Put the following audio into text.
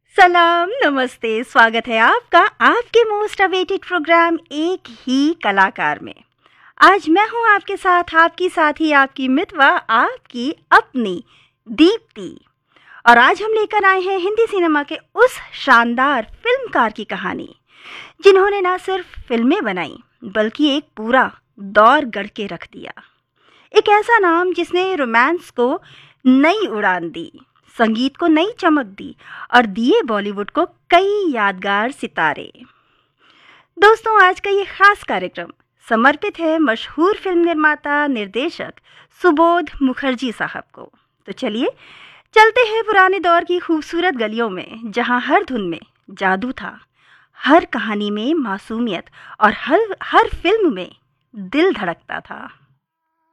सलाम, नमस्ते, स्वागत है आपका आपके मोस्ट अवेटेड प्रोग्राम एक ही कलाकार में। आज मैं हूं आपके साथ, आपकी साथी, आपकी मितवा, आपकी अपनी दीप्ति। और आज हम लेकर आए हैं हिंदी सिनेमा के उस शानदार फिल्मकार की कहानी, जिन्होंने ना सिर्फ फिल्में बनाई बल्कि एक पूरा दौर गढ़ के रख दिया। एक ऐसा नाम जिसने रोमांस को नई उड़ान दी, संगीत को नई चमक दी और दिए बॉलीवुड को कई यादगार सितारे। दोस्तों, आज का ये खास कार्यक्रम समर्पित है मशहूर फिल्म निर्माता निर्देशक सुबोध मुखर्जी साहब को। तो चलिए चलते हैं पुराने दौर की खूबसूरत गलियों में, जहां हर धुन में जादू था, हर कहानी में मासूमियत और हर फिल्म में दिल धड़कता था।